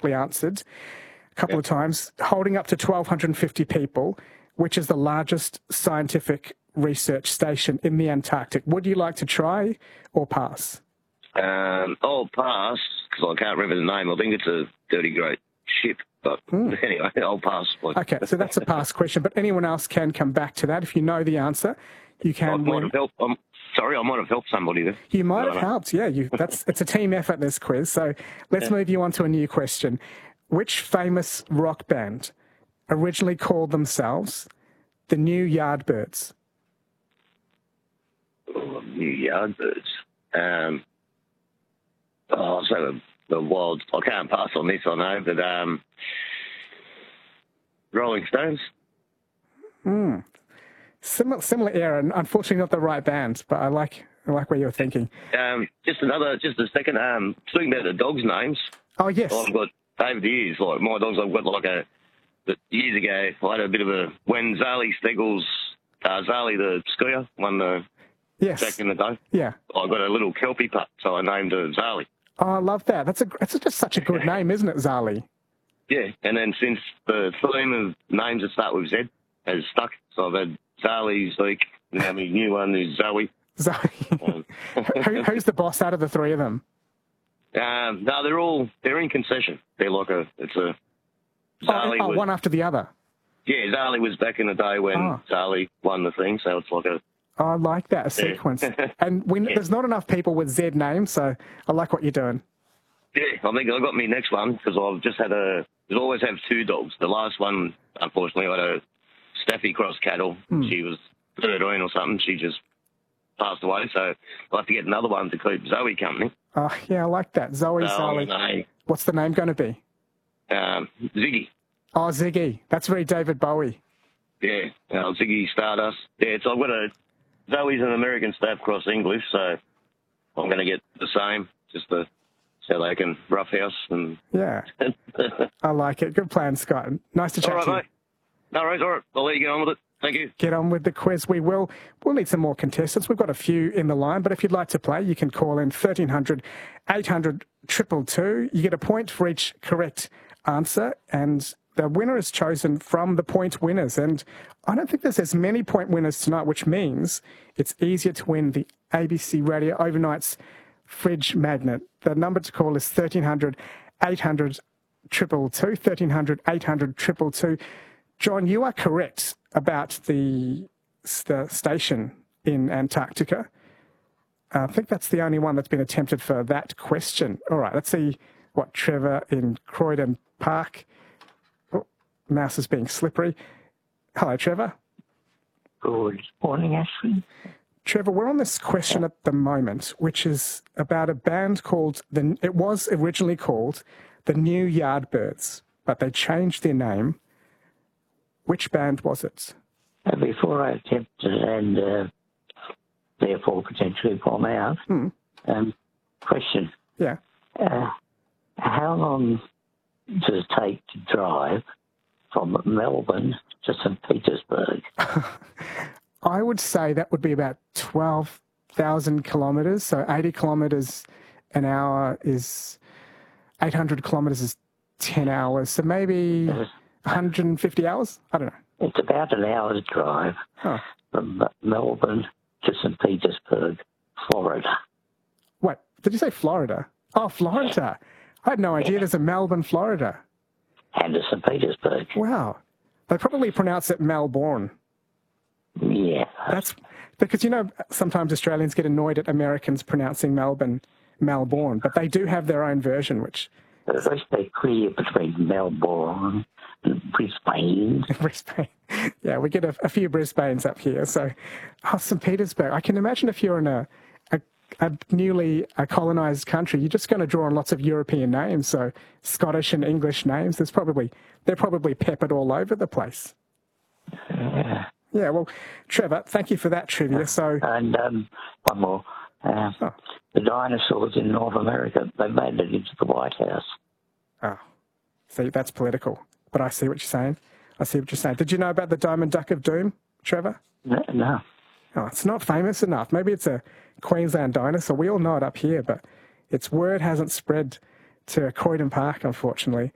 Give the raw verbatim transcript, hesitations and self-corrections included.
correctly answered a couple Yep. of times, holding up to one thousand two hundred fifty people, which is the largest scientific research station in the Antarctic. Would you like to try or pass? Um, I'll pass, because I can't remember the name. I think it's a dirty great ship. But Mm. anyway, I'll pass. Okay, so that's a pass question, but anyone else can come back to that. If you know the answer, you I can might win. have helped. I'm sorry, I might have helped somebody there. You might No, have no. helped, yeah. You, that's it's a team effort, this quiz. So let's Yeah. move you on to a new question. Which famous rock band originally called themselves the New Yardbirds? Oh, New Yardbirds. Um, oh, so the, the wild. I can't pass on this, I know, but um, Rolling Stones. Hmm. Similar, similar era, and unfortunately not the right band, but I like I like where you're thinking. Um, just another, just a second. Um, speaking about the dogs' names, Oh, yes. I've got over the years, like my dogs, I've got like a. But years ago, I had a bit of a when Zali Steggles, uh, Zali the skier won the Yes. back in the day. Yeah. I got a little kelpie pup, so I named her Zali. Oh, I love that. That's a that's just such a good name, isn't it, Zali? Yeah, and then since the theme of names that start with Z has stuck, so I've had Zali, Zeke, and now my new one is Zoe. Zali. Um, Who, who's the boss out of the three of them? um, no, they're all they're in concession. They're like a it's a Oh, Zali oh, was one after the other. yeah Zali was back in the day when Oh. Zali won the thing, so it's like a Oh, I like that, a sequence. And we, Yeah. there's not enough people with Z names, so I like what you're doing. yeah. I think I got me next one because I've just had a. I always have two dogs. The last one, unfortunately, I had a Staffy cross cattle. Hmm. She was thirteen or something. She just passed away, so I'll have to get another one to keep Zoe company. Oh, yeah, I like that. Zoe, So Zali. I'm What's the name going to be? gonna, um, Ziggy. Oh, Ziggy. That's very David Bowie. Yeah, uh, Ziggy Stardust. Yeah, so I've got a Zoe's an American Staff cross English, so I'm going to get the same, just to, so they can roughhouse and. Yeah, I like it. Good plan, Scott. Nice to chat All right, to you. mate. No worries. All right, I'll let you get on with it. Thank you. Get on with the quiz. We will. We'll need some more contestants. We've got a few in the line, but if you'd like to play, you can call in thirteen hundred, eight hundred, two two two. You get a point for each correct answer, and the winner is chosen from the point winners. And I don't think there's as many point winners tonight, which means it's easier to win the A B C Radio Overnight's fridge magnet. The number to call is thirteen hundred, eight hundred, two two two, thirteen hundred, eight hundred, two two two. John, you are correct about the, the station in Antarctica. I think that's the only one that's been attempted for that question. All right, let's see what Trevor in Croydon Park. Oh, mouse is being slippery. Hello, Trevor. Good morning, Ashley. Trevor, we're on this question at the moment, which is about a band called, the. it was originally called the New Yardbirds, but they changed their name. Which band was it? Uh, before I attempt to, and uh, therefore potentially bomb out, Hmm. um, question. Yeah. Uh, how long does it take to drive from Melbourne to Saint Petersburg? I would say that would be about twelve thousand kilometres. So eighty kilometres an hour is, eight hundred kilometres is ten hours. So maybe Uh, one hundred fifty hours? I don't know. It's about an hour's drive Huh. from Melbourne to Saint Petersburg, Florida. What? Did you say Florida? Oh, Florida. I had no idea there's a Melbourne, Florida. And to Saint Petersburg. Wow. They probably pronounce it Melbourne. Yeah. That's because, you know, sometimes Australians get annoyed at Americans pronouncing Melbourne, Melbourne, but they do have their own version, which Let's be clear between Melbourne and Brisbane. Brisbane. Yeah, we get a, a few Brisbanes up here. So, oh, Saint Petersburg. I can imagine if you're in a, a, a newly a colonised country, you're just going to draw on lots of European names. So Scottish and English names. There's probably they're probably peppered all over the place. Yeah. Yeah. Well, Trevor, thank you for that trivia. So, And um, one more. Uh, Oh. The dinosaurs in North America, they made it into the White House. oh, see, that's political. But I see what you're saying. I see what you're saying. Did you know about the Diamond Duck of Doom, Trevor? No, no. Oh, it's not famous enough. Maybe it's a Queensland dinosaur. We all know it up here, but its word hasn't spread to Croydon Park, unfortunately.